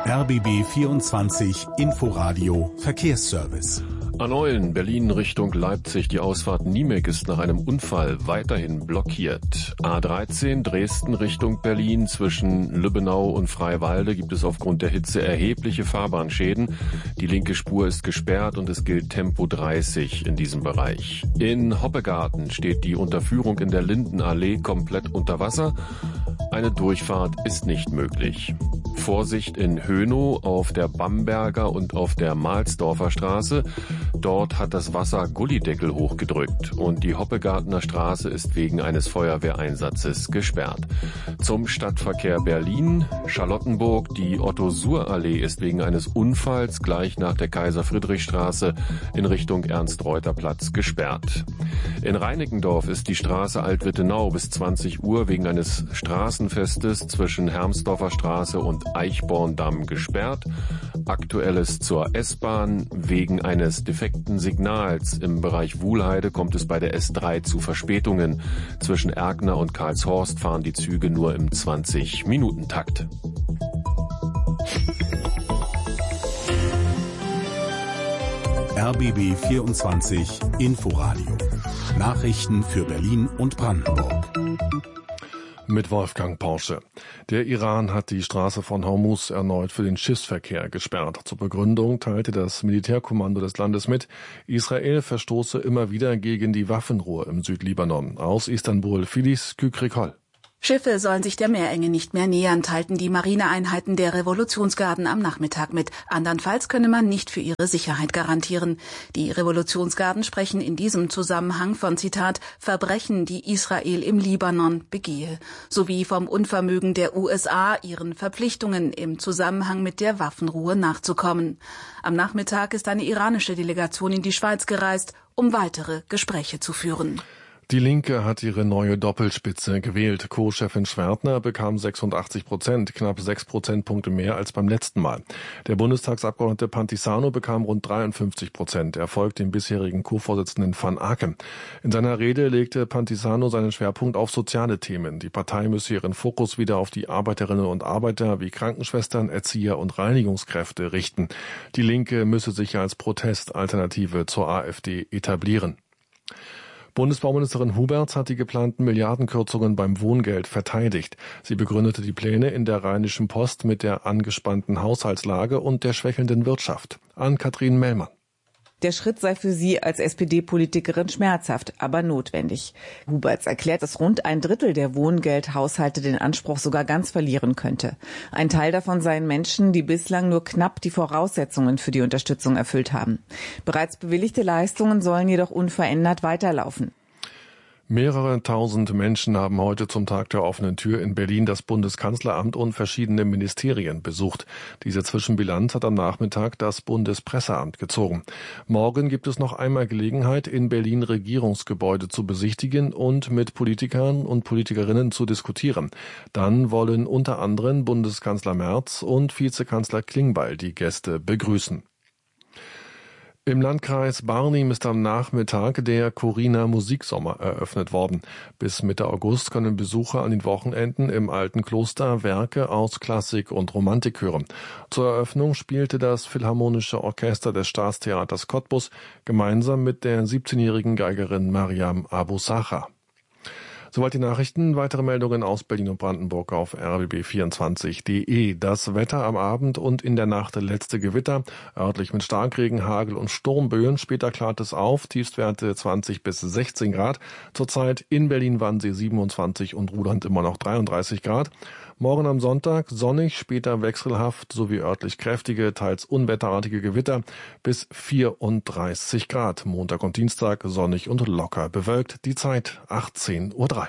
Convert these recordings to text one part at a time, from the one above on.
RBB 24 Inforadio Verkehrsservice. A9 Berlin Richtung Leipzig. Die Ausfahrt Niemek ist nach einem Unfall weiterhin blockiert. A13 Dresden Richtung Berlin. Zwischen Lübbenau und Freiwalde gibt es aufgrund der Hitze erhebliche Fahrbahnschäden. Die linke Spur ist gesperrt und es gilt Tempo 30 in diesem Bereich. In Hoppegarten steht die Unterführung in der Lindenallee komplett unter Wasser. Eine Durchfahrt ist nicht möglich. Vorsicht in Hönow auf der Bamberger und auf der Mahlsdorfer Straße. Dort hat das Wasser Gullideckel hochgedrückt und die Hoppegartener Straße ist wegen eines Feuerwehreinsatzes gesperrt. Zum Stadtverkehr Berlin, Charlottenburg, die Otto-Suhr-Allee ist wegen eines Unfalls gleich nach der Kaiser-Friedrich-Straße in Richtung Ernst-Reuter-Platz gesperrt. In Reinickendorf ist die Straße Altwittenau bis 20 Uhr wegen eines Straßenfestes zwischen Hermsdorfer Straße und Eichborndamm gesperrt. Aktuelles zur S-Bahn. Wegen eines defekten Signals im Bereich Wuhlheide kommt es bei der S3 zu Verspätungen. Zwischen Erkner und Karlshorst fahren die Züge nur im 20-Minuten-Takt. RBB 24 Inforadio. Nachrichten für Berlin und Brandenburg. Mit Wolfgang Porsche. Der Iran hat die Straße von Hormuz erneut für den Schiffsverkehr gesperrt. Zur Begründung teilte das Militärkommando des Landes mit, Israel verstoße immer wieder gegen die Waffenruhe im Südlibanon. Aus Istanbul, Filiz Kükrikol. Schiffe sollen sich der Meerenge nicht mehr nähern, teilten die Marineeinheiten der Revolutionsgarden am Nachmittag mit. Andernfalls könne man nicht für ihre Sicherheit garantieren. Die Revolutionsgarden sprechen in diesem Zusammenhang von, Zitat, Verbrechen, die Israel im Libanon begehe, sowie vom Unvermögen der USA, ihren Verpflichtungen im Zusammenhang mit der Waffenruhe nachzukommen. Am Nachmittag ist eine iranische Delegation in die Schweiz gereist, um weitere Gespräche zu führen. Die Linke hat ihre neue Doppelspitze gewählt. Co-Chefin Schwertner bekam 86%, knapp 6 Prozentpunkte mehr als beim letzten Mal. Der Bundestagsabgeordnete Pantisano bekam rund 53%. Er folgt dem bisherigen Co-Vorsitzenden Van Aken. In seiner Rede legte Pantisano seinen Schwerpunkt auf soziale Themen. Die Partei müsse ihren Fokus wieder auf die Arbeiterinnen und Arbeiter wie Krankenschwestern, Erzieher und Reinigungskräfte richten. Die Linke müsse sich als Protestalternative zur AfD etablieren. Bundesbauministerin Huberts hat die geplanten Milliardenkürzungen beim Wohngeld verteidigt. Sie begründete die Pläne in der Rheinischen Post mit der angespannten Haushaltslage und der schwächelnden Wirtschaft. Ann-Kathrin Mellmann. Der Schritt sei für sie als SPD-Politikerin schmerzhaft, aber notwendig. Huberts erklärt, dass rund ein Drittel der Wohngeldhaushalte den Anspruch sogar ganz verlieren könnte. Ein Teil davon seien Menschen, die bislang nur knapp die Voraussetzungen für die Unterstützung erfüllt haben. Bereits bewilligte Leistungen sollen jedoch unverändert weiterlaufen. Mehrere tausend Menschen haben heute zum Tag der offenen Tür in Berlin das Bundeskanzleramt und verschiedene Ministerien besucht. Diese Zwischenbilanz hat am Nachmittag das Bundespresseamt gezogen. Morgen gibt es noch einmal Gelegenheit, in Berlin Regierungsgebäude zu besichtigen und mit Politikern und Politikerinnen zu diskutieren. Dann wollen unter anderem Bundeskanzler Merz und Vizekanzler Klingbeil die Gäste begrüßen. Im Landkreis Barnim ist am Nachmittag der Corina Musiksommer eröffnet worden. Bis Mitte August können Besucher an den Wochenenden im Alten Kloster Werke aus Klassik und Romantik hören. Zur Eröffnung spielte das Philharmonische Orchester des Staatstheaters Cottbus gemeinsam mit der 17-jährigen Geigerin Mariam Abu Sacha. Soweit die Nachrichten. Weitere Meldungen aus Berlin und Brandenburg auf rbb24.de. Das Wetter am Abend und in der Nacht letzte Gewitter, örtlich mit Starkregen, Hagel und Sturmböen. Später klart es auf, Tiefstwerte 20 bis 16 Grad. Zurzeit in Berlin-Wannsee 27 und Ruhland immer noch 33 Grad. Morgen am Sonntag sonnig, später wechselhaft sowie örtlich kräftige, teils unwetterartige Gewitter bis 34 Grad. Montag und Dienstag sonnig und locker bewölkt. Die Zeit 18:03 Uhr.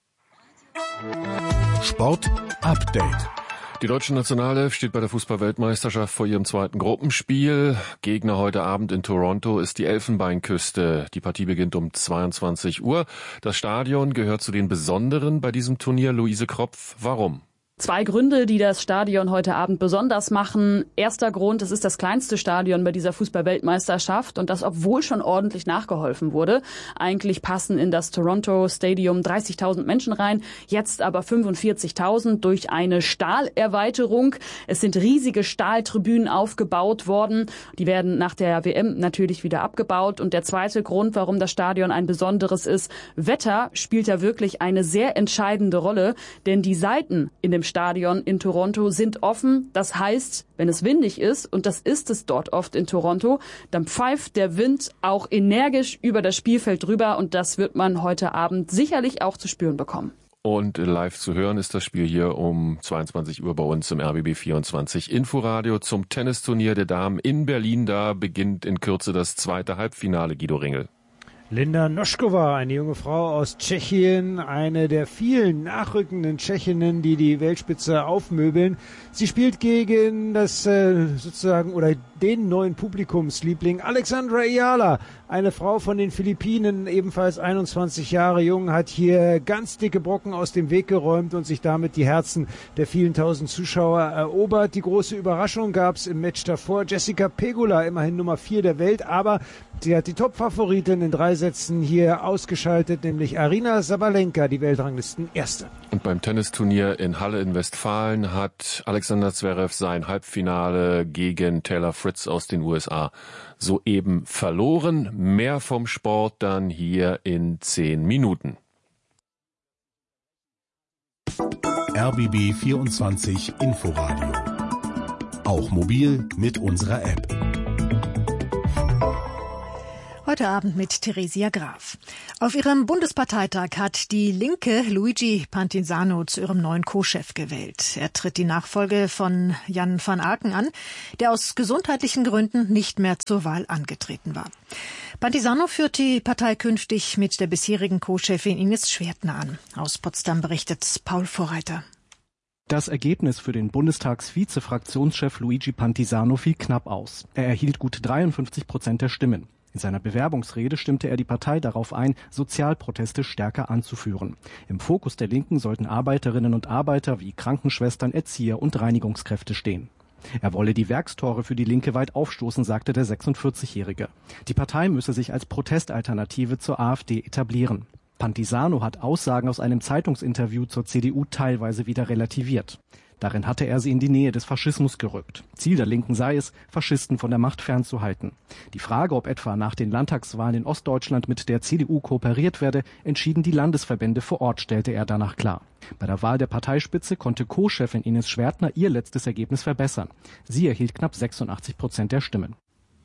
Sport Update. Die deutsche Nationalelf steht bei der Fußball-Weltmeisterschaft vor ihrem zweiten Gruppenspiel. Gegner heute Abend in Toronto ist die Elfenbeinküste. Die Partie beginnt um 22 Uhr. Das Stadion gehört zu den Besonderen bei diesem Turnier. Luise Kropf, warum? 2 Gründe, die das Stadion heute Abend besonders machen. Erster Grund, es ist das kleinste Stadion bei dieser Fußball-Weltmeisterschaft und das, obwohl schon ordentlich nachgeholfen wurde. Eigentlich passen in das Toronto Stadium 30.000 Menschen rein, jetzt aber 45.000 durch eine Stahlerweiterung. Es sind riesige Stahltribünen aufgebaut worden. Die werden nach der WM natürlich wieder abgebaut. Und der zweite Grund, warum das Stadion ein besonderes ist, Wetter spielt da wirklich eine sehr entscheidende Rolle, denn die Seiten in dem Stadion in Toronto sind offen. Das heißt, wenn es windig ist, und das ist es dort oft in Toronto, dann pfeift der Wind auch energisch über das Spielfeld drüber und das wird man heute Abend sicherlich auch zu spüren bekommen. Und live zu hören ist das Spiel hier um 22 Uhr bei uns im RBB 24 Inforadio zum Tennisturnier der Damen in Berlin. Da beginnt in Kürze das zweite Halbfinale, Guido Ringel. Linda Noschkova, eine junge Frau aus Tschechien, eine der vielen nachrückenden Tschechinnen, die die Weltspitze aufmöbeln. Sie spielt gegen das den neuen Publikumsliebling Alexandra Ayala, eine Frau von den Philippinen, ebenfalls 21 Jahre jung, hat hier ganz dicke Brocken aus dem Weg geräumt und sich damit die Herzen der vielen tausend Zuschauer erobert. Die große Überraschung gab es im Match davor. Jessica Pegula, immerhin Nummer 4 der Welt, aber sie hat die Top-Favoritin in 3 Sätzen hier ausgeschaltet, nämlich Aryna Sabalenka, die Weltranglisten-Erste. Und beim Tennisturnier in Halle in Westfalen hat Alexander Zverev sein Halbfinale gegen Taylor Fritz aus den USA soeben verloren. Mehr vom Sport dann hier in 10 Minuten. RBB 24 Inforadio. Auch mobil mit unserer App. Heute Abend mit Theresia Graf. Auf ihrem Bundesparteitag hat die Linke Luigi Pantisano zu ihrem neuen Co-Chef gewählt. Er tritt die Nachfolge von Jan van Aken an, der aus gesundheitlichen Gründen nicht mehr zur Wahl angetreten war. Pantisano führt die Partei künftig mit der bisherigen Co-Chefin Ines Schwertner an. Aus Potsdam berichtet Paul Vorreiter. Das Ergebnis für den Bundestags-Vize-Fraktionschef Luigi Pantisano fiel knapp aus. Er erhielt gut 53% der Stimmen. In seiner Bewerbungsrede stimmte er die Partei darauf ein, Sozialproteste stärker anzuführen. Im Fokus der Linken sollten Arbeiterinnen und Arbeiter wie Krankenschwestern, Erzieher und Reinigungskräfte stehen. Er wolle die Werkstore für die Linke weit aufstoßen, sagte der 46-Jährige. Die Partei müsse sich als Protestalternative zur AfD etablieren. Pantisano hat Aussagen aus einem Zeitungsinterview zur CDU teilweise wieder relativiert. Darin hatte er sie in die Nähe des Faschismus gerückt. Ziel der Linken sei es, Faschisten von der Macht fernzuhalten. Die Frage, ob etwa nach den Landtagswahlen in Ostdeutschland mit der CDU kooperiert werde, entschieden die Landesverbände vor Ort, stellte er danach klar. Bei der Wahl der Parteispitze konnte Co-Chefin Ines Schwertner ihr letztes Ergebnis verbessern. Sie erhielt knapp 86% der Stimmen.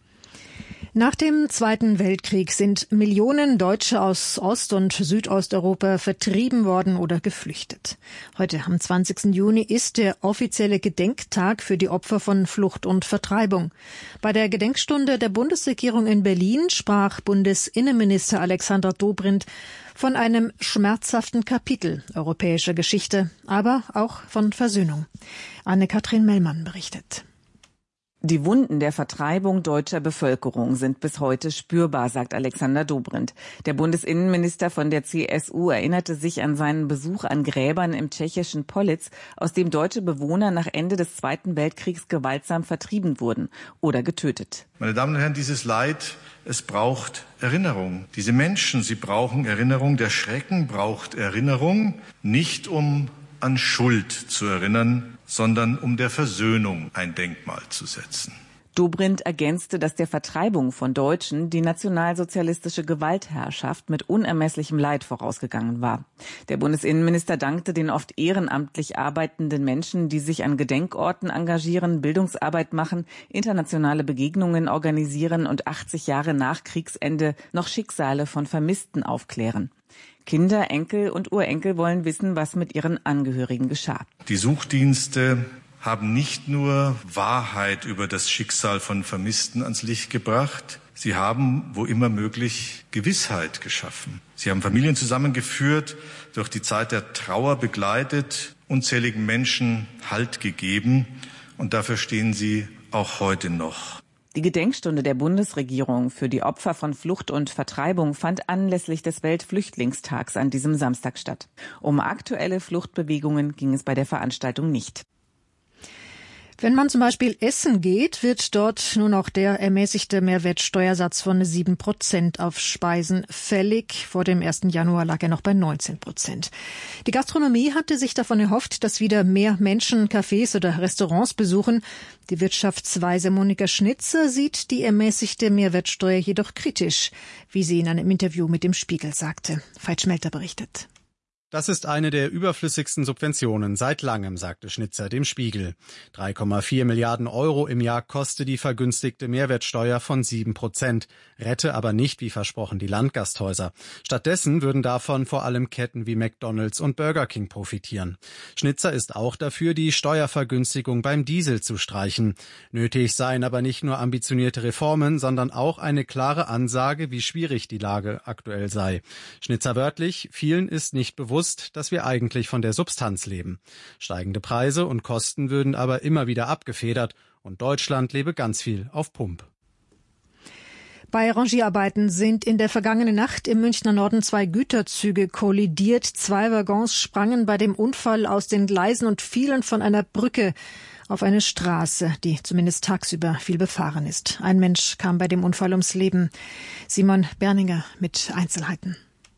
Nach dem Zweiten Weltkrieg sind Millionen Deutsche aus Ost- und Südosteuropa vertrieben worden oder geflüchtet. Heute am 20. Juni ist der offizielle Gedenktag für die Opfer von Flucht und Vertreibung. Bei der Gedenkstunde der Bundesregierung in Berlin sprach Bundesinnenminister Alexander Dobrindt von einem schmerzhaften Kapitel europäischer Geschichte, aber auch von Versöhnung. Anne-Kathrin Mellmann berichtet. Die Wunden der Vertreibung deutscher Bevölkerung sind bis heute spürbar, sagt Alexander Dobrindt. Der Bundesinnenminister von der CSU erinnerte sich an seinen Besuch an Gräbern im tschechischen Politz, aus dem deutsche Bewohner nach Ende des Zweiten Weltkriegs gewaltsam vertrieben wurden oder getötet. Meine Damen und Herren, dieses Leid, es braucht Erinnerung. Diese Menschen, sie brauchen Erinnerung. Der Schrecken braucht Erinnerung, nicht um an Schuld zu erinnern, sondern um der Versöhnung ein Denkmal zu setzen. Dobrindt ergänzte, dass der Vertreibung von Deutschen die nationalsozialistische Gewaltherrschaft mit unermesslichem Leid vorausgegangen war. Der Bundesinnenminister dankte den oft ehrenamtlich arbeitenden Menschen, die sich an Gedenkorten engagieren, Bildungsarbeit machen, internationale Begegnungen organisieren und 80 Jahre nach Kriegsende noch Schicksale von Vermissten aufklären. Kinder, Enkel und Urenkel wollen wissen, was mit ihren Angehörigen geschah. Die Suchdienste haben nicht nur Wahrheit über das Schicksal von Vermissten ans Licht gebracht, sie haben, wo immer möglich, Gewissheit geschaffen. Sie haben Familien zusammengeführt, durch die Zeit der Trauer begleitet, unzähligen Menschen Halt gegeben und dafür stehen sie auch heute noch. Die Gedenkstunde der Bundesregierung für die Opfer von Flucht und Vertreibung fand anlässlich des Weltflüchtlingstags an diesem Samstag statt. Um aktuelle Fluchtbewegungen ging es bei der Veranstaltung nicht. Wenn man zum Beispiel essen geht, wird dort nur noch der ermäßigte Mehrwertsteuersatz von 7% auf Speisen fällig. Vor dem 1. Januar lag er noch bei 19%. Die Gastronomie hatte sich davon erhofft, dass wieder mehr Menschen Cafés oder Restaurants besuchen. Die Wirtschaftsweise Monika Schnitzer sieht die ermäßigte Mehrwertsteuer jedoch kritisch, wie sie in einem Interview mit dem Spiegel sagte. Veit Schmelter berichtet. Das ist eine der überflüssigsten Subventionen seit langem, sagte Schnitzer dem Spiegel. 3,4 Milliarden Euro im Jahr koste die vergünstigte Mehrwertsteuer von 7%, rette aber nicht, wie versprochen, die Landgasthäuser. Stattdessen würden davon vor allem Ketten wie McDonald's und Burger King profitieren. Schnitzer ist auch dafür, die Steuervergünstigung beim Diesel zu streichen. Nötig seien aber nicht nur ambitionierte Reformen, sondern auch eine klare Ansage, wie schwierig die Lage aktuell sei. Schnitzer wörtlich: Vielen ist nicht bewusst, dass wir eigentlich von der Substanz leben. Steigende Preise und Kosten würden aber immer wieder abgefedert und Deutschland lebe ganz viel auf Pump. Bei Rangierarbeiten sind in der vergangenen Nacht im Münchner Norden 2 Güterzüge kollidiert. 2 Waggons sprangen bei dem Unfall aus den Gleisen und fielen von einer Brücke auf eine Straße, die zumindest tagsüber viel befahren ist. Ein Mensch kam bei dem Unfall ums Leben. Simon Berninger mit Einzelheiten.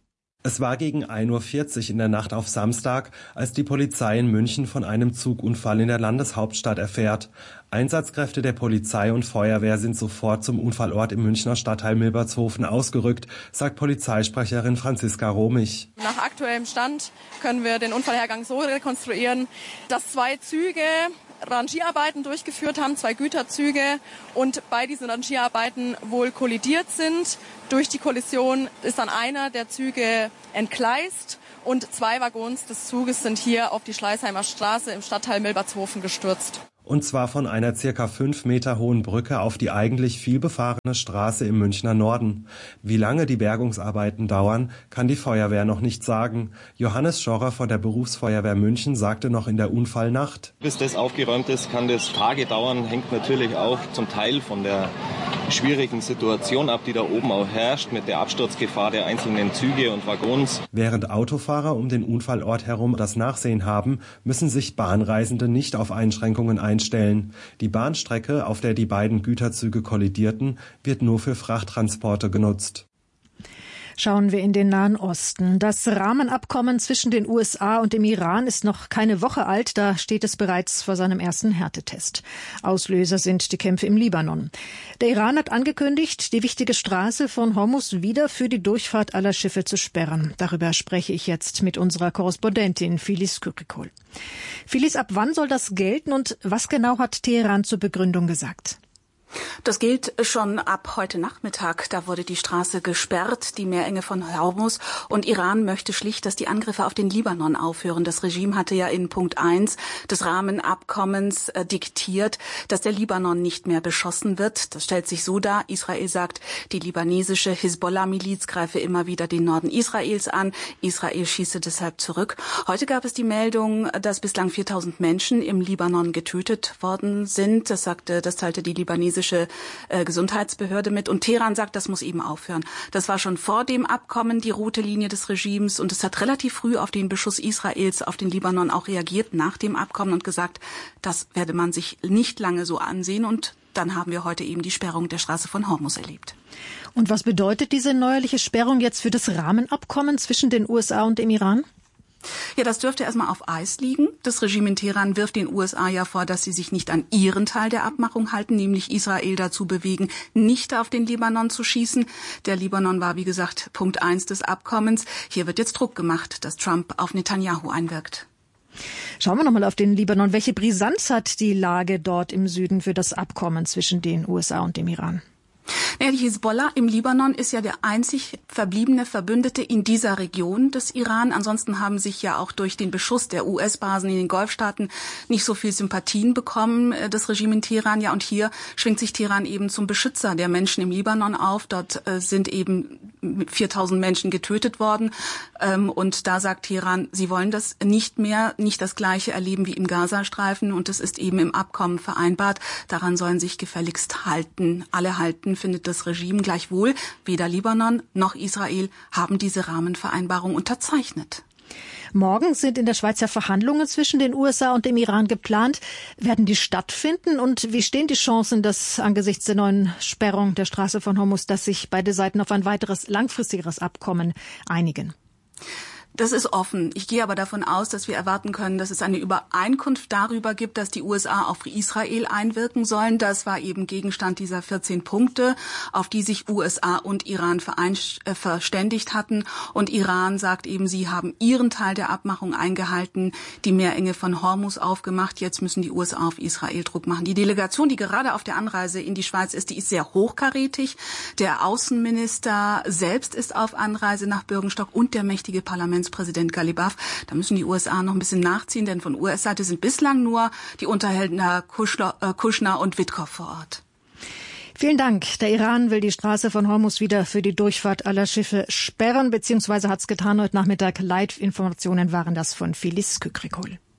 Es war gegen 1:40 Uhr in der Nacht auf Samstag, als die Polizei in München von einem Zugunfall in der Landeshauptstadt erfährt. Einsatzkräfte der Polizei und Feuerwehr sind sofort zum Unfallort im Münchner Stadtteil Milbertshofen ausgerückt, sagt Polizeisprecherin Franziska Romich. Nach aktuellem Stand können wir den Unfallhergang so rekonstruieren, dass 2 Züge Rangierarbeiten durchgeführt haben, 2 Güterzüge, und bei diesen Rangierarbeiten wohl kollidiert sind. Durch die Kollision ist dann einer der Züge entgleist und 2 Waggons des Zuges sind hier auf die Schleißheimer Straße im Stadtteil Milbertshofen gestürzt. Und zwar von einer ca. 5 Meter hohen Brücke auf die eigentlich viel befahrene Straße im Münchner Norden. Wie lange die Bergungsarbeiten dauern, kann die Feuerwehr noch nicht sagen. Johannes Schorrer von der Berufsfeuerwehr München sagte noch in der Unfallnacht: Bis das aufgeräumt ist, kann das Tage dauern. Hängt natürlich auch zum Teil von der schwierigen Situation ab, die da oben auch herrscht, mit der Absturzgefahr der einzelnen Züge und Waggons. Während Autofahrer um den Unfallort herum das Nachsehen haben, müssen sich Bahnreisende nicht auf Einschränkungen einstellen. Die Bahnstrecke, auf der die beiden Güterzüge kollidierten, wird nur für Frachttransporte genutzt. Schauen wir in den Nahen Osten. Das Rahmenabkommen zwischen den USA und dem Iran ist noch keine Woche alt. Da steht es bereits vor seinem ersten Härtetest. Auslöser sind die Kämpfe im Libanon. Der Iran hat angekündigt, die wichtige Straße von Hormuz wieder für die Durchfahrt aller Schiffe zu sperren. Darüber spreche ich jetzt mit unserer Korrespondentin Filiz Kyrikol. Filiz, ab wann soll das gelten und was genau hat Teheran zur Begründung gesagt? Das gilt schon ab heute Nachmittag. Da wurde die Straße gesperrt, die Meerenge von Hormuz. Und Iran möchte schlicht, dass die Angriffe auf den Libanon aufhören. Das Regime hatte ja in Punkt 1 des Rahmenabkommens diktiert, dass der Libanon nicht mehr beschossen wird. Das stellt sich so dar: Israel sagt, die libanesische Hisbollah-Miliz greife immer wieder den Norden Israels an. Israel schieße deshalb zurück. Heute gab es die Meldung, dass bislang 4.000 Menschen im Libanon getötet worden sind. Das teilte die libanesische Gesundheitsbehörde mit. Und Teheran sagt, das muss eben aufhören. Das war schon vor dem Abkommen die rote Linie des Regimes. Und es hat relativ früh auf den Beschuss Israels auf den Libanon auch reagiert nach dem Abkommen und gesagt, das werde man sich nicht lange so ansehen. Und dann haben wir heute eben die Sperrung der Straße von Hormuz erlebt. Und was bedeutet diese neuerliche Sperrung jetzt für das Rahmenabkommen zwischen den USA und dem Iran? Ja, das dürfte erstmal auf Eis liegen. Das Regime in Teheran wirft den USA ja vor, dass sie sich nicht an ihren Teil der Abmachung halten, nämlich Israel dazu bewegen, nicht auf den Libanon zu schießen. Der Libanon war, wie gesagt, Punkt 1 des Abkommens. Hier wird jetzt Druck gemacht, dass Trump auf Netanyahu einwirkt. Schauen wir nochmal auf den Libanon. Welche Brisanz hat die Lage dort im Süden für das Abkommen zwischen den USA und dem Iran? Ja, die Hisbollah im Libanon ist ja der einzig verbliebene Verbündete in dieser Region des Iran. Ansonsten haben sich ja auch durch den Beschuss der US-Basen in den Golfstaaten nicht so viel Sympathien bekommen, das Regime in Teheran. Ja, und hier schwingt sich Teheran eben zum Beschützer der Menschen im Libanon auf. Dort sind eben 4000 Menschen getötet worden. Und da sagt Teheran, sie wollen das nicht das Gleiche erleben wie im Gazastreifen. Und es ist eben im Abkommen vereinbart. Daran sollen sich gefälligst alle halten, findet das Regime. Gleichwohl, weder Libanon noch Israel haben diese Rahmenvereinbarung unterzeichnet. Morgen sind in der Schweiz ja Verhandlungen zwischen den USA und dem Iran geplant. Werden die stattfinden? Und wie stehen die Chancen, dass angesichts der neuen Sperrung der Straße von Hormuz, dass sich beide Seiten auf ein weiteres langfristigeres Abkommen einigen? Das ist offen. Ich gehe aber davon aus, dass wir erwarten können, dass es eine Übereinkunft darüber gibt, dass die USA auf Israel einwirken sollen. Das war eben Gegenstand dieser 14 Punkte, auf die sich USA und Iran verständigt hatten. Und Iran sagt eben, sie haben ihren Teil der Abmachung eingehalten, die Meerenge von Hormuz aufgemacht. Jetzt müssen die USA auf Israel Druck machen. Die Delegation, die gerade auf der Anreise in die Schweiz ist, die ist sehr hochkarätig. Der Außenminister selbst ist auf Anreise nach Bürgenstock und der mächtige Parlamentspräsident Galibaf. Da müssen die USA noch ein bisschen nachziehen, denn von US-Seite sind bislang nur die Unterhändler Kushner und Witkow vor Ort. Vielen Dank. Der Iran will die Straße von Hormuz wieder für die Durchfahrt aller Schiffe sperren, beziehungsweise hat es getan heute Nachmittag. Live-Informationen waren das von Felice Kükrikol.